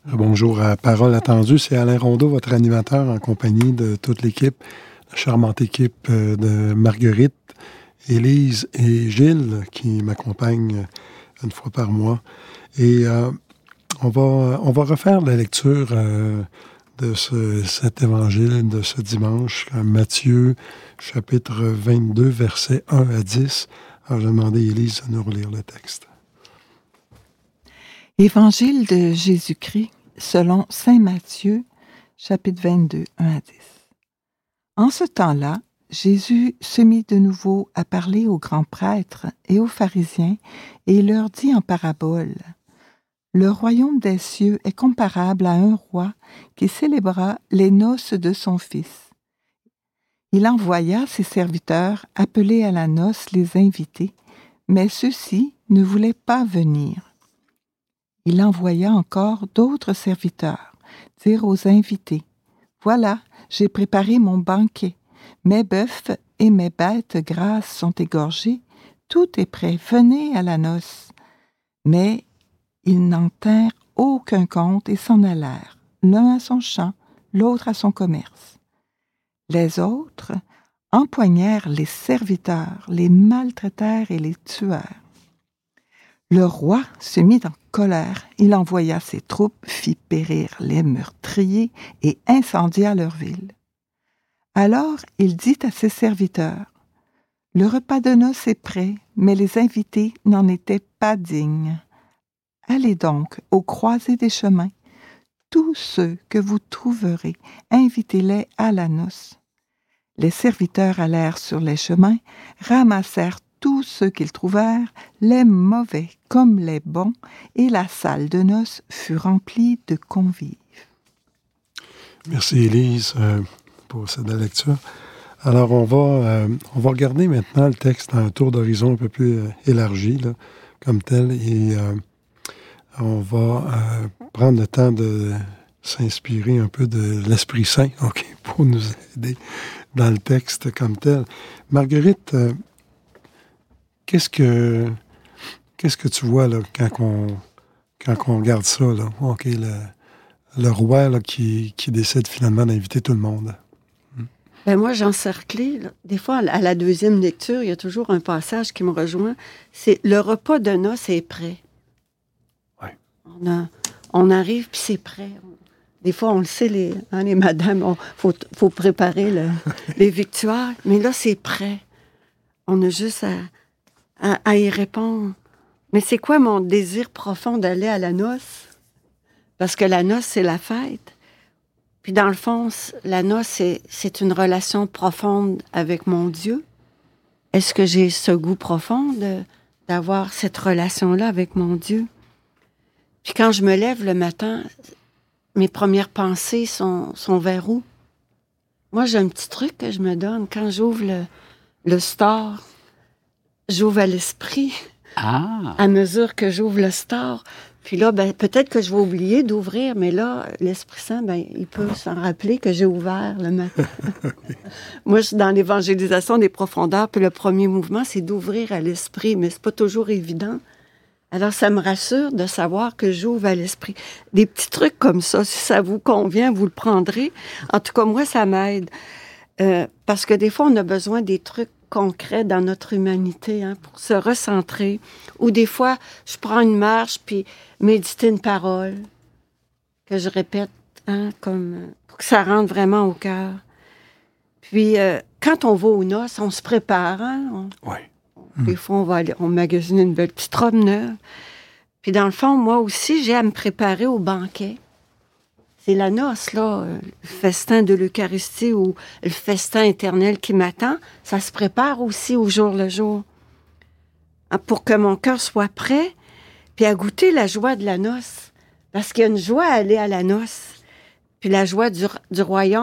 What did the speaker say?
Bonjour à Parole attendue, c'est Alain Rondeau, votre animateur, en compagnie de toute l'équipe, la charmante équipe de Marguerite, Élise et Gilles, qui m'accompagnent une fois par mois. Et on va refaire la lecture de cet évangile de ce dimanche, Matthieu, chapitre 22, versets 1 à 10. Alors, je vais demander à Élise de nous relire le texte. Évangile de Jésus-Christ selon saint Matthieu, chapitre 22, 1 à 10. En ce temps-là, Jésus se mit de nouveau à parler aux grands prêtres et aux pharisiens, et il leur dit en parabole: Le royaume des cieux est comparable à un roi qui célébra les noces de son fils. Il envoya ses serviteurs appeler à la noce les invités, mais ceux-ci ne voulaient pas venir. Il envoya encore d'autres serviteurs dire aux invités: Voilà, j'ai préparé mon banquet. Mes bœufs et mes bêtes grasses sont égorgés. Tout est prêt. Venez à la noce. Mais ils n'en tinrent aucun compte et s'en allèrent, l'un à son champ, l'autre à son commerce. Les autres empoignèrent les serviteurs, les maltraitèrent et les tuèrent. Le roi se mit en colère, il envoya ses troupes, fit périr les meurtriers et incendia leur ville. Alors il dit à ses serviteurs: Le repas de noces est prêt, mais les invités n'en étaient pas dignes. Allez donc aux croisées des chemins. Tous ceux que vous trouverez, invitez-les à la noce. Les serviteurs allèrent sur les chemins, ramassèrent tous ceux qu'ils trouvèrent, les mauvais comme les bons, et la salle de noces fut remplie de convives. Merci Élise pour cette lecture. Alors on va regarder maintenant le texte dans un tour d'horizon un peu plus élargi, là, comme tel, et on va prendre le temps de s'inspirer un peu de l'Esprit Saint, pour nous aider dans le texte comme tel. Marguerite, qu'est-ce que tu vois là, quand on regarde ça, là? Le roi là, qui décide finalement d'inviter tout le monde. Ben moi, j'ai encerclé. Là. Des fois, à la deuxième lecture, il y a toujours un passage qui me rejoint. C'est le repas de noces est prêt. Oui. On arrive, puis c'est prêt. Des fois, on le sait, les madames, faut préparer les victoires. Mais là, c'est prêt. On a juste à y répondre. Mais c'est quoi mon désir profond d'aller à la noce? Parce que la noce, c'est la fête. Puis dans le fond, la noce, c'est une relation profonde avec mon Dieu. Est-ce que j'ai ce goût profond d'avoir cette relation-là avec mon Dieu? Puis quand je me lève le matin, mes premières pensées sont vers où? Moi, j'ai un petit truc que je me donne. Quand j'ouvre le store, j'ouvre à l'esprit. Ah! À mesure que j'ouvre le store. Puis là, peut-être que je vais oublier d'ouvrir, mais là, l'Esprit Saint, il peut s'en rappeler que j'ai ouvert le matin. Moi, je suis dans l'évangélisation des profondeurs, puis le premier mouvement, c'est d'ouvrir à l'Esprit, mais c'est pas toujours évident. Alors, ça me rassure de savoir que j'ouvre à l'Esprit. Des petits trucs comme ça, si ça vous convient, vous le prendrez. En tout cas, moi, ça m'aide. Parce que des fois, on a besoin des trucs concret dans notre humanité, pour se recentrer. Ou des fois, je prends une marche puis méditer une parole que je répète, pour que ça rentre vraiment au cœur. Puis, quand on va aux noces, on se prépare. Oui. Des fois, on magasine une belle petite robe neuve. Puis, dans le fond, moi aussi, j'ai à me préparer au banquet. C'est la noce, là, le festin de l'Eucharistie ou le festin éternel qui m'attend. Ça se prépare aussi au jour le jour. Pour que mon cœur soit prêt, puis à goûter la joie de la noce. Parce qu'il y a une joie à aller à la noce. Puis la joie du royaume.